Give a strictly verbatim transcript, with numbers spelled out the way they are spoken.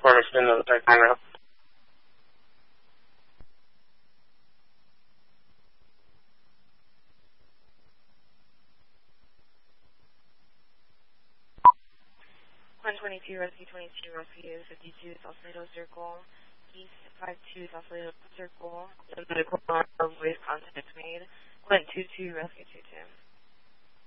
uniform extend to the Python route. one twenty-two, Rescue twenty-two, Rescue fifty-two, Sausalito Circle, East five two, Sausalito Circle, the medical voice contact made, one two two, Rescue two two.